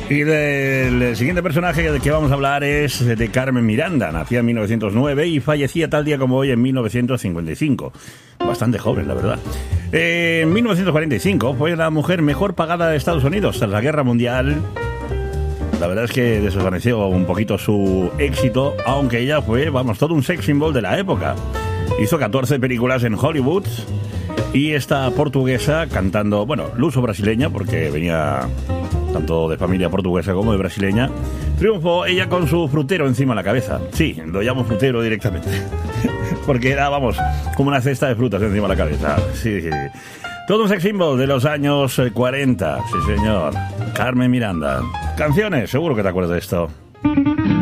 Y el siguiente personaje del que vamos a hablar es de Carmen Miranda. Nacía en 1909 y fallecía tal día como hoy en 1955. Bastante joven, la verdad. En 1945 fue la mujer mejor pagada de Estados Unidos tras la Guerra Mundial. La verdad es que desvaneció un poquito su éxito, aunque ella fue, todo un sex symbol de la época. Hizo 14 películas en Hollywood y esta portuguesa cantando, luso-brasileña, porque venía tanto de familia portuguesa como de brasileña, triunfó ella con su frutero encima de la cabeza. Sí, lo llamo frutero directamente, porque era, como una cesta de frutas encima de la cabeza. Sí. Todo un sex symbol de los años 40, sí señor. Carmen Miranda. Canciones, seguro que te acuerdas de esto.